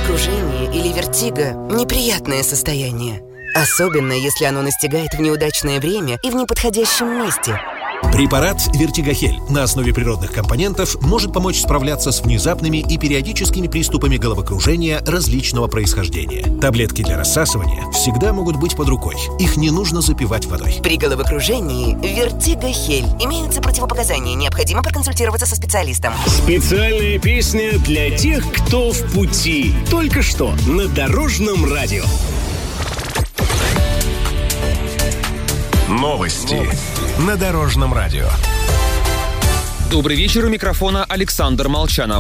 Головокружение или вертиго – неприятное состояние. Особенно, если оно настигает в неудачное время и в неподходящем месте. Препарат «Вертигохель» на основе природных компонентов может помочь справляться с внезапными и периодическими приступами головокружения различного происхождения. Таблетки для рассасывания всегда могут быть под рукой. Их не нужно запивать водой. При головокружении «Вертигохель» имеются противопоказания. Необходимо проконсультироваться со специалистом. Специальная песня для тех, кто в пути. Только что на Дорожном радио. Новости на Дорожном радио. Добрый вечер, у микрофона Александр Молчанов.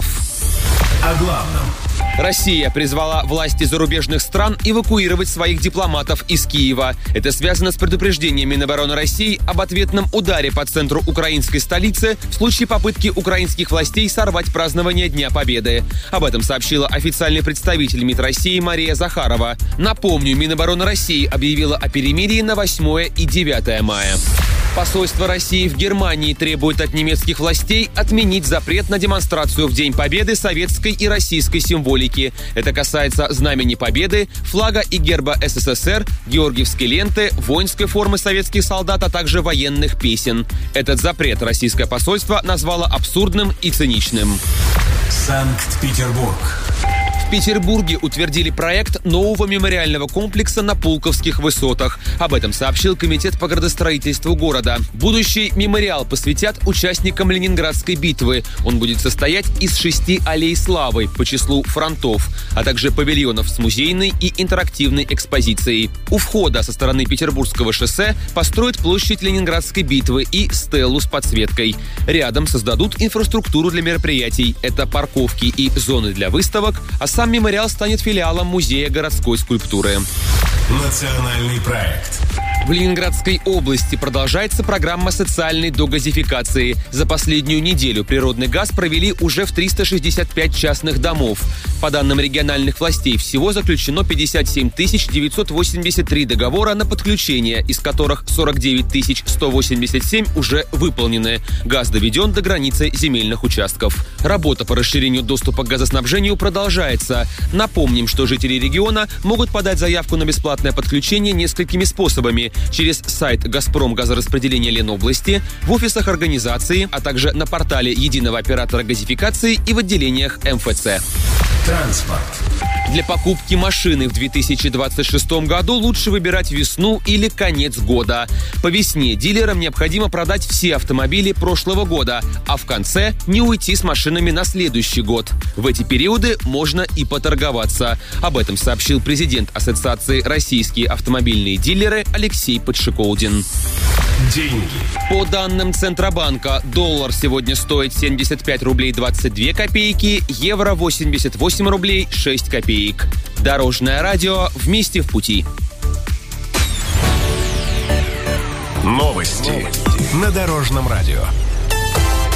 О главном. Россия призвала власти зарубежных стран эвакуировать своих дипломатов из Киева. Это связано с предупреждением Минобороны России об ответном ударе по центру украинской столицы в случае попытки украинских властей сорвать празднование Дня Победы. Об этом сообщила официальный представитель МИД России Мария Захарова. Напомню, Минобороны России объявила о перемирии на 8 и 9 мая. Посольство России в Германии требует от немецких властей отменить запрет на демонстрацию в День Победы советской и российской символики. Это касается Знамени Победы, флага и герба СССР, георгиевской ленты, воинской формы советских солдат, а также военных песен. Этот запрет российское посольство назвало абсурдным и циничным. Санкт-Петербург. В Петербурге утвердили проект нового мемориального комплекса на Пулковских высотах. Об этом сообщил Комитет по градостроительству города. Будущий мемориал посвятят участникам Ленинградской битвы. Он будет состоять из 6 аллей славы по числу фронтов, а также павильонов с музейной и интерактивной экспозицией. У входа со стороны Петербургского шоссе построят площадь Ленинградской битвы и стелу с подсветкой. Рядом создадут инфраструктуру для мероприятий. Это парковки и зоны для выставок, а сам мемориал станет филиалом Музея городской скульптуры. Национальный проект. В Ленинградской области продолжается программа социальной догазификации. За последнюю неделю природный газ провели уже в 365 частных домов. По данным региональных властей, всего заключено 57 983 договора на подключение, из которых 49 187 уже выполнены. Газ доведен до границы земельных участков. Работа по расширению доступа к газоснабжению продолжается. Напомним, что жители региона могут подать заявку на бесплатное подключение несколькими способами: через сайт «Газпром-газораспределения Ленобласти», в офисах организации, а также на портале единого оператора газификации и в отделениях МФЦ. Транспорт. Для покупки машины в 2026 году лучше выбирать весну или конец года. По весне дилерам необходимо продать все автомобили прошлого года, а в конце не уйти с машинами на следующий год. В эти периоды можно и поторговаться. Об этом сообщил президент Ассоциации «Российские автомобильные дилеры» Алексей Подшиколдин. Деньги. По данным Центробанка, доллар сегодня стоит 75 рублей 22 копейки, евро 88 рублей 6 копеек. Дорожное радио. Вместе в пути. Новости на Дорожном радио.